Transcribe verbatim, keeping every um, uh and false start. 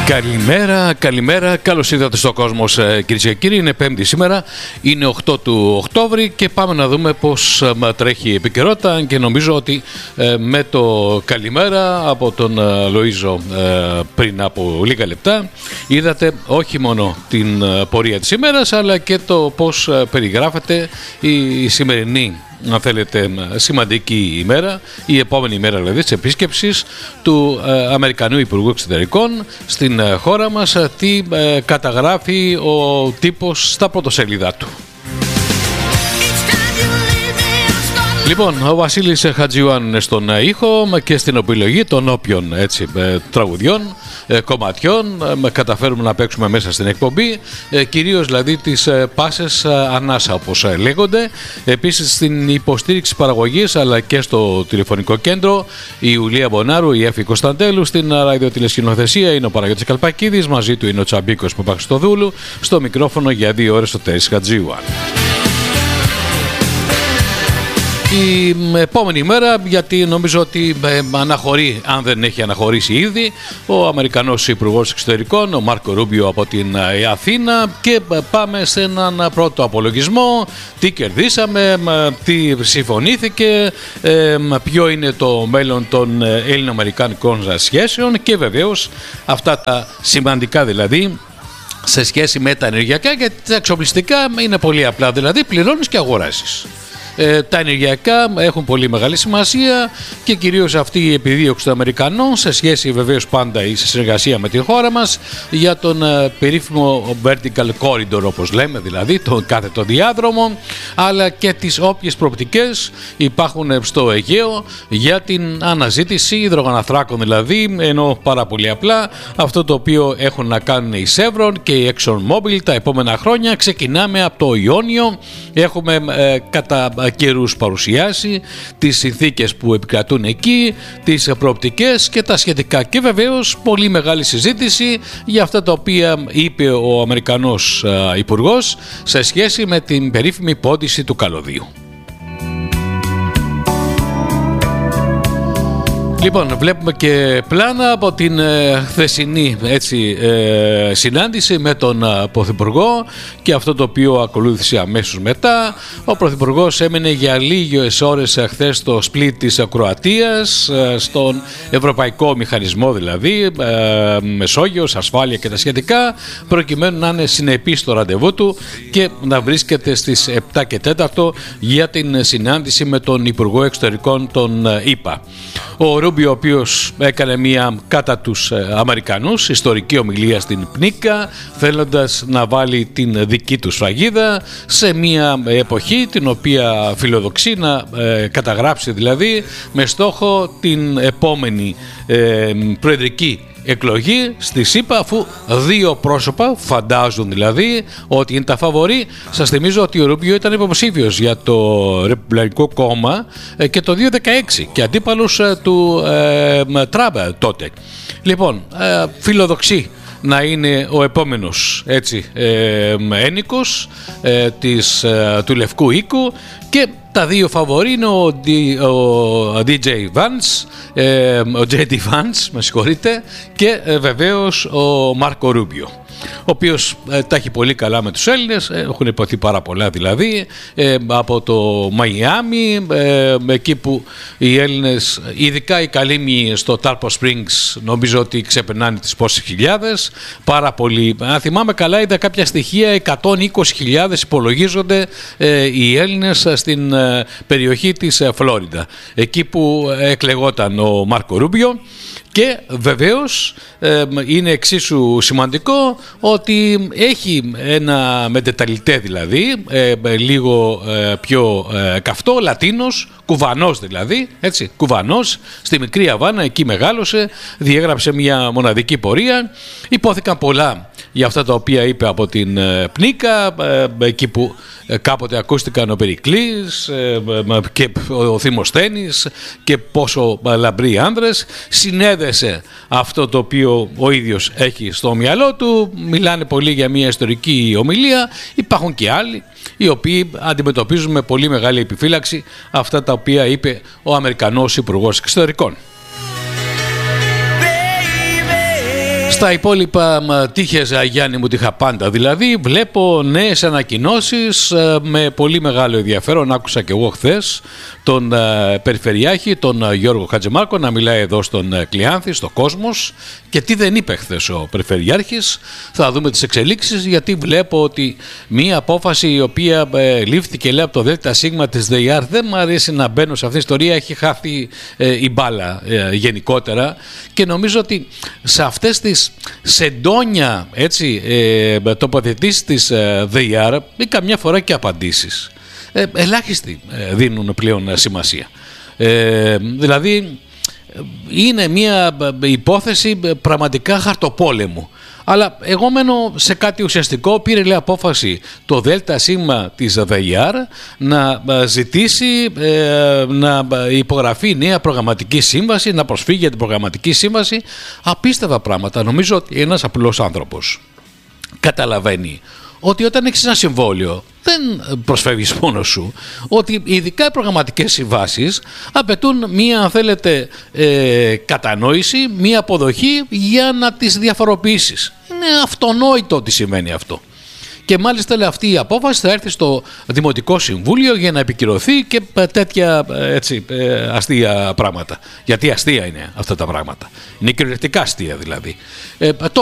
Καλημέρα, καλημέρα. Καλώς ήρθατε στο Κόσμος, κυρίες και κύριοι. Είναι Πέμπτη σήμερα, είναι οκτώ του Οκτώβρη και πάμε να δούμε πώς τρέχει η επικαιρότητα. Και νομίζω ότι με το καλημέρα από τον Λοΐζο πριν από λίγα λεπτά είδατε όχι μόνο την πορεία της ημέρας, αλλά και το πώς περιγράφεται η σημερινή, αν θέλετε, σημαντική ημέρα, η επόμενη ημέρα δηλαδή της επίσκεψης του ε, Αμερικανού Υπουργού Εξωτερικών στην ε, χώρα μας, ε, τι ε, καταγράφει ο τύπος στα πρωτοσέλιδά του. Λοιπόν, ο Βασίλης Χατζιωάννου είναι στον ήχο και στην επιλογή των όποιων έτσι, τραγουδιών, κομματιών καταφέρουμε να παίξουμε μέσα στην εκπομπή, κυρίως δηλαδή τις πάσες ανάσα όπως λέγονται. Επίσης στην υποστήριξη παραγωγής αλλά και στο τηλεφωνικό κέντρο η Ιουλία Μπονάρου, η Έφη Κωνσταντέλου, στην ραδιοτηλεσκηνοθεσία είναι ο Παναγιώτης Καλπακίδης, μαζί του είναι ο Τσαμπίκος Παπαξιτοδούλου, στο μικρόφωνο για δύο ώρες ο Τέρης Χατζιωάννου. Η επόμενη μέρα, γιατί νομίζω ότι αναχωρεί, αν δεν έχει αναχωρήσει ήδη, ο Αμερικανός Υπουργός Εξωτερικών, ο Μάρκο Ρούμπιο από την Αθήνα, και πάμε σε έναν πρώτο απολογισμό, τι κερδίσαμε, τι συμφωνήθηκε, ποιο είναι το μέλλον των ελληνοαμερικανικών σχέσεων και βεβαίως αυτά τα σημαντικά δηλαδή σε σχέση με τα ενεργειακά, γιατί τα εξοπλιστικά είναι πολύ απλά, δηλαδή πληρώνεις και αγοράσεις. Ε, τα ενεργειακά έχουν πολύ μεγάλη σημασία και κυρίως αυτή η επιδίωξη των Αμερικανών σε σχέση βεβαίως πάντα ή σε συνεργασία με την χώρα μας για τον ε, περίφημο vertical corridor όπως λέμε, δηλαδή τον κάθετο διάδρομο, αλλά και τις όποιες προοπτικές υπάρχουν στο Αιγαίο για την αναζήτηση υδρογοναθράκων, δηλαδή, ενώ πάρα πολύ απλά αυτό το οποίο έχουν να κάνουν οι Chevron και η ExxonMobil τα επόμενα χρόνια. Ξεκινάμε από το Ιόνιο, έχουμε ε, κατά καιρούς παρουσιάσει τις συνθήκες που επικρατούν εκεί, τις προοπτικές και τα σχετικά, και βεβαίως πολύ μεγάλη συζήτηση για αυτά τα οποία είπε ο Αμερικανός Υπουργός σε σχέση με την περίφημη πόντιση του καλωδίου. Λοιπόν, βλέπουμε και πλάνα από την ε, χθεσινή έτσι, ε, συνάντηση με τον ε, Πρωθυπουργό και αυτό το οποίο ακολούθησε αμέσως μετά. Ο Πρωθυπουργός έμεινε για λίγες ώρες ε, χθες στο σπλίτ της Κροατίας, ε, στον Ευρωπαϊκό Μηχανισμό δηλαδή, ε, Μεσόγειος, ασφάλεια και τα σχετικά, προκειμένου να είναι συνεπής στο ραντεβού του και να βρίσκεται στις επτά και τέσσερα για την συνάντηση με τον Υπουργό Εξωτερικών των ΗΠΑ. Ο Ρούμπιο, ο οποίος έκανε μια κατά τους Αμερικανούς ιστορική ομιλία στην Πνίκα, θέλοντας να βάλει την δική του σφραγίδα σε μια εποχή την οποία φιλοδοξεί να ε, καταγράψει, δηλαδή με στόχο την επόμενη ε, προεδρική εκλογή στη ΣΥΠΑ, αφού δύο πρόσωπα φαντάζουν δηλαδή ότι είναι τα φαβορί. Σας θυμίζω ότι ο Ρούμπιο ήταν υποψήφιος για το Ρεπουμπλικανικό κόμμα και το δύο χιλιάδες δεκαέξι και αντίπαλος του ε, Τραμπ τότε. Λοιπόν, ε, φιλοδοξεί να είναι ο επόμενος έτσι, ε, ένικος ε, της, ε, του Λευκού Οίκου, και τα δύο φαβορί είναι ο, D, ο ντι τζέι Vance, ε, ο τζέι ντι Vance, με συγχωρείτε, και ε, βεβαίως ο Μάρκο Ρούμπιο, ο οποίος ε, τα έχει πολύ καλά με τους Έλληνες, ε, έχουν υποθεί πάρα πολλά δηλαδή, ε, από το Μαϊάμι, ε, εκεί που οι Έλληνες, ειδικά οι καλύμοι στο Tarpo Springs, νομίζω ότι ξεπερνάνε τις πόσες χιλιάδες, πάρα πολύ. Αν θυμάμαι καλά, είδα κάποια στοιχεία, εκατόν είκοσι χιλιάδες υπολογίζονται ε, οι Έλληνες στην ε, περιοχή της ε, Φλόριντα, εκεί που εκλεγόταν ο Μάρκο Ρούμπιο. Και βεβαίως ε, είναι εξίσου σημαντικό ότι έχει ένα μετεταλιτέ δηλαδή, ε, λίγο ε, πιο ε, καυτό, Λατίνος, κουβανός δηλαδή, έτσι, κουβανός, στη μικρή Αβάνα, εκεί μεγάλωσε, διέγραψε μια μοναδική πορεία, υπόθηκαν πολλά για αυτά τα οποία είπε από την ε, Πνίκα, ε, εκεί που ε, κάποτε ακούστηκαν ο Περικλής ε, ε, και ο Θημοσθένης και πόσο ε, λαμπροί άνδρες. Συνέδεσε αυτό το οποίο ο ίδιος έχει στο μυαλό του, μιλάνε πολύ για μια ιστορική ομιλία, υπάρχουν και άλλοι οι οποίοι αντιμετωπίζουν με πολύ μεγάλη επιφύλαξη αυτά τα οποία είπε ο Αμερικανός Υπουργός Εξωτερικών. Στα υπόλοιπα τύχες, Γιάννη μου, τύχα πάντα. Δηλαδή βλέπω νέες ανακοινώσεις με πολύ μεγάλο ενδιαφέρον. Άκουσα και εγώ χθες τον Περιφερειάρχη, τον Γιώργο Χατζημάρκο, να μιλάει εδώ στον Κλειάνθη, στο Κόσμος. Και τι δεν είπε χθες ο Περιφερειάρχης. Θα δούμε τις εξελίξεις, γιατί βλέπω ότι μία απόφαση η οποία ε, λήφθηκε, λέει, από το ΔΣ της ΔΕΙΑΡ, δεν μου αρέσει να μπαίνω σε αυτήν την ιστορία, έχει χάθει ε, η μπάλα ε, γενικότερα, και νομίζω ότι σε αυτές τις σεντόνια, έτσι, ε, τοποθετήσεις της ε, ΔΕΙΑΡ ή καμιά φορά και απαντήσεις ε, ελάχιστοι ε, δίνουν πλέον σημασία. Ε, δηλαδή είναι μια υπόθεση πραγματικά χαρτοπόλεμου. Αλλά εγώ μένω σε κάτι ουσιαστικό. Πήρε, λέει, απόφαση το ΔΣ της ΔΕΙΑΡ να ζητήσει ε, να υπογραφεί νέα προγραμματική σύμβαση, να προσφύγει για την προγραμματική σύμβαση. Απίστευτα πράγματα. Νομίζω ότι ένας απλός άνθρωπος καταλαβαίνει ότι όταν έχεις ένα συμβόλαιο δεν προσφεύγεις μόνος σου, ότι ειδικά οι προγραμματικές συμβάσεις απαιτούν μία, αν θέλετε, ε, κατανόηση, μία αποδοχή για να τις διαφοροποιήσεις. Είναι αυτονόητο ότι σημαίνει αυτό. Και μάλιστα, λέει, αυτή η απόφαση θα έρθει στο Δημοτικό Συμβούλιο για να επικυρωθεί και τέτοια, έτσι, αστεία πράγματα. Γιατί αστεία είναι αυτά τα πράγματα. Είναι κυριολεκτικά αστεία δηλαδή. Ε,